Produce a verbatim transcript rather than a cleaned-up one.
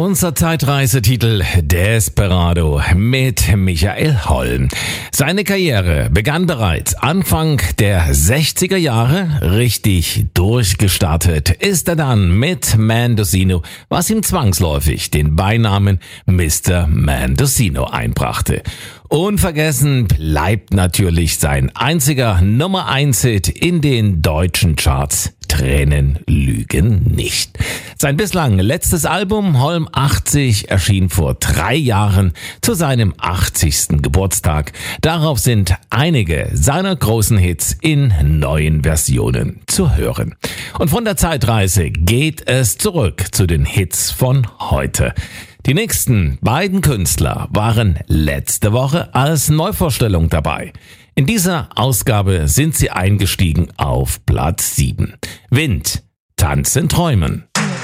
Unser Zeitreisetitel Desperado mit Michael Holm. Seine Karriere begann bereits Anfang der sechziger Jahre. Richtig durchgestartet ist er dann mit Mendocino, was ihm zwangsläufig den Beinamen Mister Mendocino einbrachte. Unvergessen bleibt natürlich sein einziger Nummer eins Hit in den deutschen Charts. Tränen lügen nicht. Sein bislang letztes Album Holm achtzig erschien vor drei Jahren zu seinem achtzigsten Geburtstag. Darauf sind einige seiner großen Hits in neuen Versionen zu hören. Und von der Zeitreise geht es zurück zu den Hits von heute. Die nächsten beiden Künstler waren letzte Woche als Neuvorstellung dabei. In dieser Ausgabe sind sie eingestiegen auf Platz sieben. Wind, Tanzen, Träumen.